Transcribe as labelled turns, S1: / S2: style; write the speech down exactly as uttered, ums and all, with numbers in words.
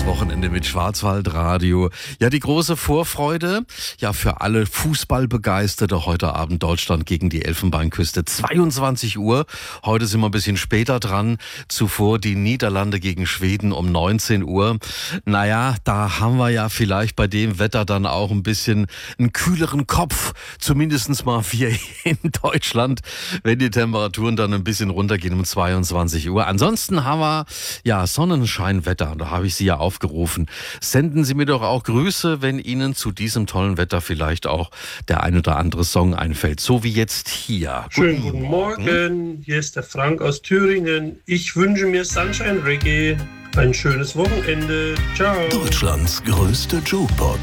S1: das Wochenende mit Schwarzwaldradio. Ja, die große Vorfreude, ja, für alle Fußballbegeisterte heute Abend Deutschland gegen die Elfenbeinküste. zweiundzwanzig Uhr. Heute sind wir ein bisschen später dran. Zuvor die Niederlande gegen Schweden um neunzehn Uhr. Naja, da haben wir ja vielleicht bei dem Wetter dann auch ein bisschen einen kühleren Kopf. Zumindest mal wir in Deutschland, wenn die Temperaturen dann ein bisschen runtergehen um zweiundzwanzig Uhr. Ansonsten haben wir ja Sonnenscheinwetter. Da habe ich Sie ja aufgerufen. Senden Sie mir doch auch Grüße, wenn Ihnen zu diesem tollen Wetter vielleicht auch der ein oder andere Song einfällt. So wie jetzt hier.
S2: Schönen guten Morgen. Hier ist der Frank aus Thüringen. Ich wünsche mir Sunshine Reggae. Ein schönes Wochenende. Ciao.
S3: Deutschlands größte Jukebox.